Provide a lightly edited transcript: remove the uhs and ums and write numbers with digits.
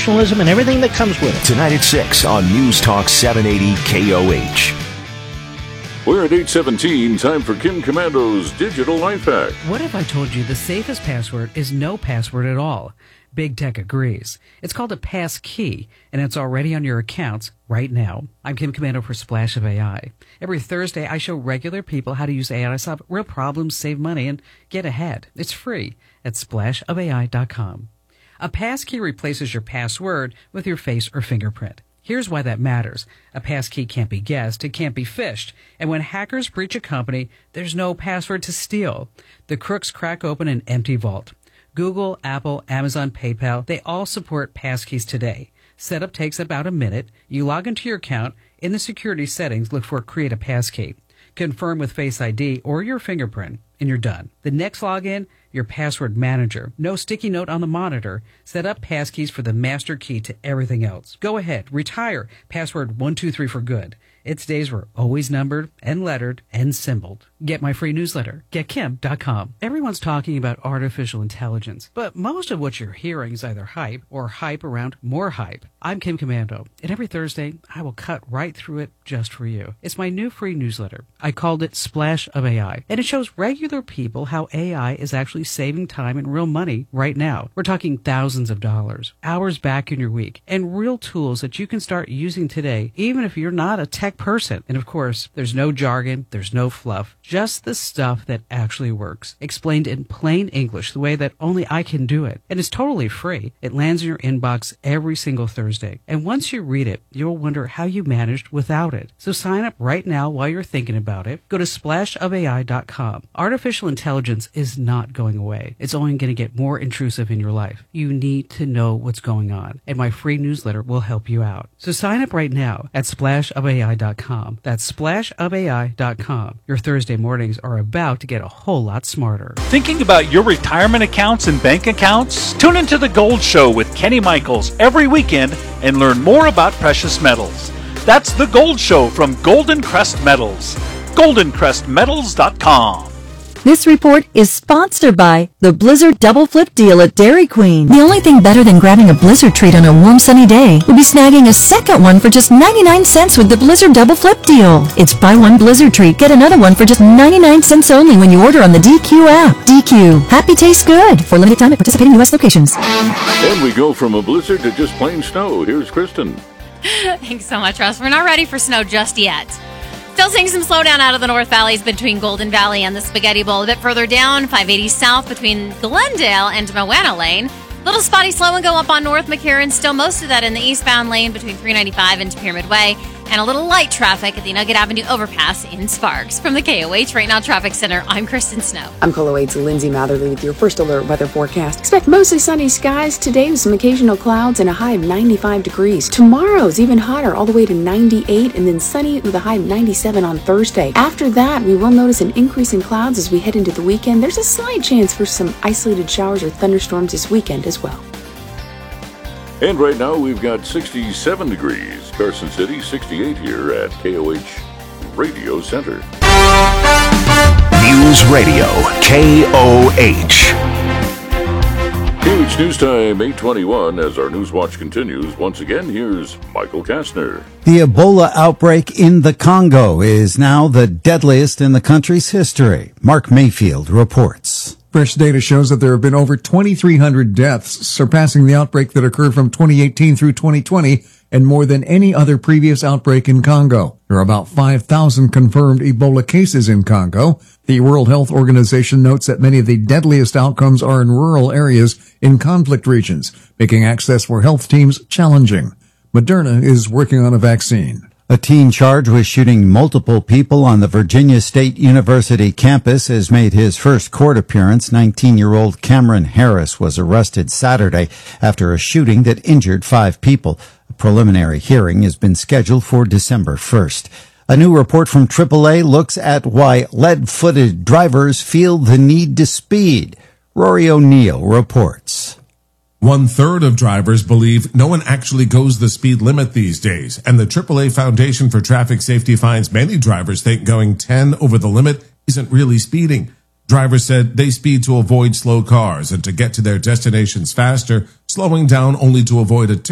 exceptionalism and everything that comes with it. Tonight at 6 on News Talk 780 KOH. We're at 8:17. Time for Kim Comando's Digital Life Hack. What if I told you the safest password is no password at all? Big Tech agrees. It's called a pass key, and it's already on your accounts right now. I'm Kim Commando for Splash of AI. Every Thursday, I show regular people how to use AI to solve real problems, save money, and get ahead. It's free at splashofai.com. A pass key replaces your password with your face or fingerprint. Here's why that matters. A passkey can't be guessed, it can't be phished. And when hackers breach a company, there's no password to steal. The crooks crack open an empty vault. Google, Apple, Amazon, PayPal, they all support passkeys today. Setup takes about a minute. You log into your account. In the security settings, look for Create a Passkey. Confirm with Face ID or your fingerprint, and you're done. The next login, your password manager. No sticky note on the monitor. Set up passkeys for the master key to everything else. Go ahead, retire password 123 for good. Its days were always numbered and lettered and symboled. Get my free newsletter, getkim.com. Everyone's talking about artificial intelligence, but most of what you're hearing is either hype or hype around more hype. I'm Kim Commando, and every Thursday I will cut right through it just for you. It's my new free newsletter. I called it Splash of AI, and it shows regular people how AI is actually saving time and real money right now. We're talking thousands of dollars, hours back in your week, and real tools that you can start using today, even if you're not a tech person. And of course, there's no jargon, there's no fluff, just the stuff that actually works, explained in plain English the way that only I can do it. And it's totally free. It lands in your inbox every single Thursday. And once you read it, you'll wonder how you managed without it. So sign up right now while you're thinking about it. Go to splashofai.com. Artificial intelligence is not going away. It's only going to get more intrusive in your life. You need to know what's going on, and my free newsletter will help you out. So sign up right now at splashofai.com. That's splashofai.com. Your Thursday mornings are about to get a whole lot smarter. Thinking about your retirement accounts and bank accounts? Tune into The Gold Show with Kenny Michaels every weekend and learn more about precious metals. That's The Gold Show from Golden Crest Metals. GoldenCrestMetals.com. This report is sponsored by the Blizzard Double Flip Deal at Dairy Queen. The only thing better than grabbing a Blizzard treat on a warm sunny day would be snagging a second one for just 99 cents with the Blizzard Double Flip Deal. It's buy one Blizzard treat, get another one for just 99 cents only when you order on the DQ app. DQ. Happy tastes good. For limited time at participating U.S. locations. And we go from a blizzard to just plain snow. Here's Kristen. Thanks so much, Russ. We're not ready for snow just yet. Still seeing some slowdown out of the North Valleys between Golden Valley and the Spaghetti Bowl. A bit further down, 580 south between Glendale and Moana Lane. Little spotty slow and go up on North McCarran. Still most of that in the eastbound lane between 395 and Pyramid Way. And a little light traffic at the Nugget Avenue overpass in Sparks. From the KOH Right Now Traffic Center, I'm Kristen Snow. I'm KOLO 8's Lindsay Matherly with your first alert weather forecast. Expect mostly sunny skies today with some occasional clouds and a high of 95 degrees. Tomorrow's even hotter, all the way to 98, and then sunny with a high of 97 on Thursday. After that, we will notice an increase in clouds as we head into the weekend. There's a slight chance for some isolated showers or thunderstorms this weekend as well. And right now we've got 67 degrees. Carson City, 68 here at KOH Radio Center. News Radio, KOH. KOH News Time, 8:21. As our News Watch continues, once again, here's Michael Kastner. The Ebola outbreak in the Congo is now the deadliest in the country's history. Mark Mayfield reports. Fresh data shows that there have been over 2,300 deaths, surpassing the outbreak that occurred from 2018 through 2020 and more than any other previous outbreak in Congo. There are about 5,000 confirmed Ebola cases in Congo. The World Health Organization notes that many of the deadliest outcomes are in rural areas in conflict regions, making access for health teams challenging. Moderna is working on a vaccine. A teen charged with shooting multiple people on the Virginia State University campus has made his first court appearance. 19-year-old Cameron Harris was arrested Saturday after a shooting that injured 5 people. A preliminary hearing has been scheduled for December 1st. A new report from AAA looks at why lead-footed drivers feel the need to speed. Rory O'Neill reports. 1/3 of drivers believe no one actually goes the speed limit these days, and the AAA Foundation for Traffic Safety finds many drivers think going 10 over the limit isn't really speeding. Drivers said they speed to avoid slow cars and to get to their destinations faster, slowing down only to avoid a ticket.